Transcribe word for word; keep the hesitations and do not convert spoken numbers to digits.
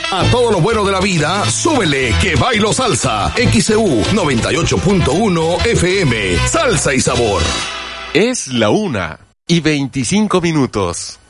A todo lo bueno de la vida, súbele que bailo salsa. X C U noventa y ocho punto uno F M. Salsa y sabor. Es la una y veinticinco minutos.